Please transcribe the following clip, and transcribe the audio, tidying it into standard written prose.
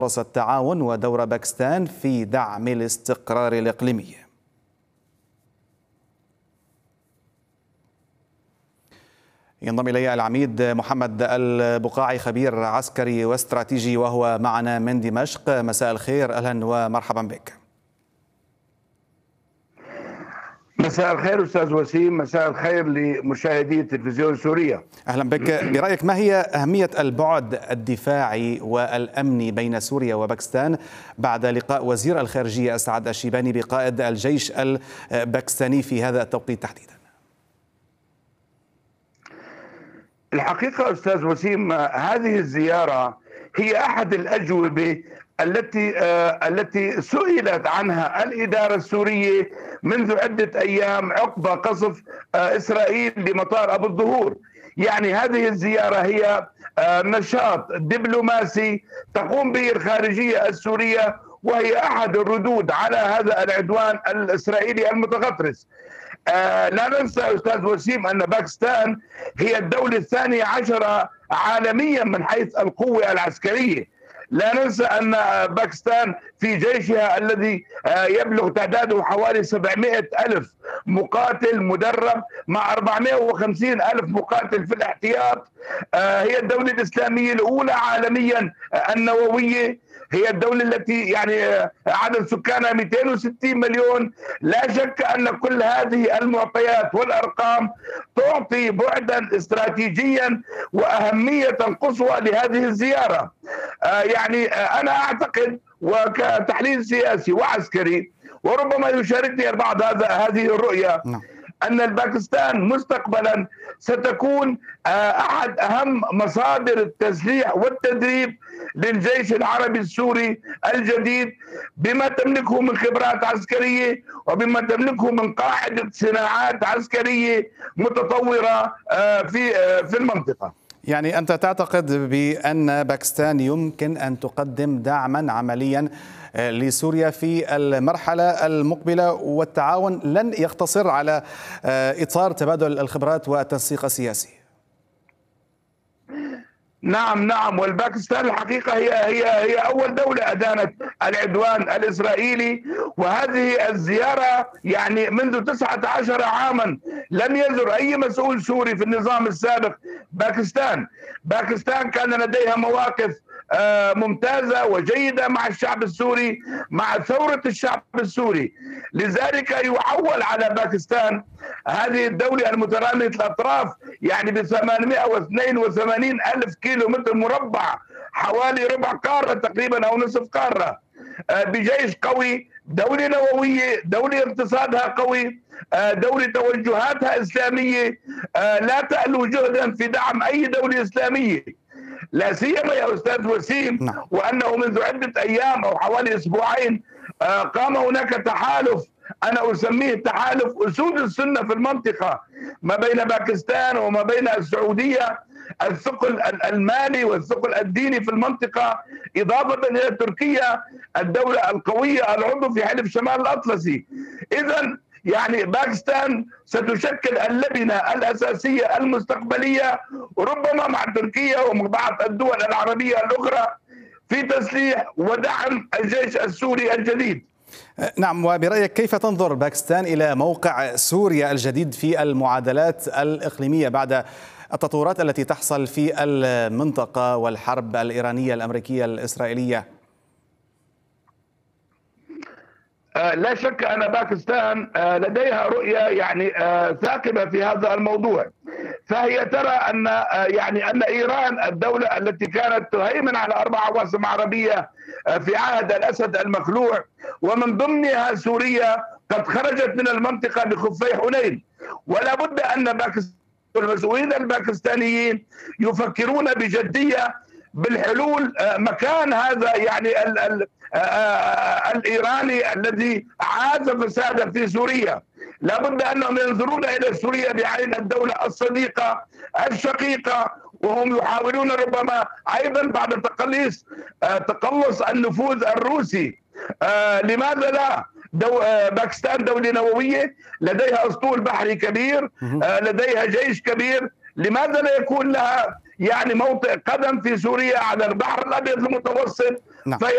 فرص التعاون ودور باكستان في دعم الاستقرار الإقليمي. ينضم إلي العميد محمد البقاعي، خبير عسكري واستراتيجي، وهو معنا من دمشق. مساء الخير، أهلا ومرحبا بك. مساء الخير أستاذ وسيم، مساء الخير لمشاهدي تلفزيون سوريا. أهلا بك. برأيك ما هي أهمية البعد الدفاعي والأمني بين سوريا وباكستان بعد لقاء وزير الخارجية أسعد الشيباني بقائد الجيش الباكستاني في هذا التوقيت تحديدا؟ الحقيقة أستاذ وسيم، هذه الزيارة هي أحد الأجوبة التي سئلت عنها الإدارة السورية منذ عدة أيام عقب قصف إسرائيل لمطار أبو الظهور. يعني هذه الزيارة هي نشاط دبلوماسي تقوم به الخارجية السورية، وهي أحد الردود على هذا العدوان الإسرائيلي المتغطرس. لا ننسى أستاذ وسيم أن باكستان هي الدولة الثانية عشرة عالميا من حيث القوة العسكرية. لا ننسى أن باكستان في جيشها الذي يبلغ تعداده حوالي 700 ألف مقاتل مدرب مع 450 ألف مقاتل في الاحتياط. هي الدولة الإسلامية الأولى عالميا النووية. هي الدولة التي يعني عدد سكانها 260 مليون. لا شك أن كل هذه المعطيات والأرقام تعطي بعدا استراتيجيا وأهمية قصوى لهذه الزيارة. يعني أنا أعتقد وكتحليل سياسي وعسكري، وربما يشاركني البعض هذه الرؤية، أن الباكستان مستقبلا ستكون أحد أهم مصادر التسليح والتدريب للجيش العربي السوري الجديد، بما تملكه من خبرات عسكرية وبما تملكه من قاعدة صناعات عسكرية متطورة في المنطقة. يعني أنت تعتقد بأن باكستان يمكن أن تقدم دعما عمليا لسوريا في المرحلة المقبلة، والتعاون لن يقتصر على إطار تبادل الخبرات والتنسيق السياسي؟ نعم، والباكستان الحقيقة هي أول دولة أدانت العدوان الإسرائيلي، وهذه الزيارة يعني منذ 19 عاما لم يزر أي مسؤول سوري في النظام السابق باكستان كان لديها مواقف ممتازة وجيدة مع الشعب السوري، مع ثورة الشعب السوري. لذلك يعول على باكستان، هذه الدولة المترامية الأطراف يعني ب 882 ألف كيلو متر مربع، حوالي ربع قارة تقريبا أو نصف قارة، بجيش قوي، دولة نووية، دولة اقتصادها قوي، دولة توجهاتها إسلامية، لا تألو جهدا في دعم أي دولة إسلامية، لا سيما يا أستاذ وسيم وأنه منذ عدة أيام أو حوالي أسبوعين قام هناك تحالف، أنا أسميه تحالف أسود السنة في المنطقة، ما بين باكستان وما بين السعودية، الثقل المالي والثقل الديني في المنطقة، إضافة إلى تركيا الدولة القوية العضو في حلف شمال الأطلسي. إذن يعني باكستان ستشكل اللبنة الأساسية المستقبلية، وربما مع تركيا ومع بعض الدول العربية الأخرى، في تسليح ودعم الجيش السوري الجديد. نعم، وبرأيك كيف تنظر باكستان إلى موقع سوريا الجديد في المعادلات الإقليمية بعد التطورات التي تحصل في المنطقة والحرب الإيرانية الأمريكية الإسرائيلية؟ لا شك أن باكستان لديها رؤية يعني ثاقبة في هذا الموضوع، فهي ترى أن إيران الدولة التي كانت تهيمن على 4 عواصم عربية في عهد الأسد المخلوع، ومن ضمنها سوريا، قد خرجت من المنطقة بخفي حنين، ولا بد أن المسؤولين الباكستانيين يفكرون بجدية بالحلول مكان هذا يعني الإيراني الذي عاث فسادا في سوريا. لابد أنهم ينظرون إلى سوريا بعين الدولة الصديقة الشقيقة، وهم يحاولون ربما أيضا بعد تقلص النفوذ الروسي. لماذا لا؟ باكستان دولة نووية، لديها أسطول بحري كبير، لديها جيش كبير، لماذا لا يكون لها يعني موطئ قدم في سوريا على البحر الأبيض المتوسط؟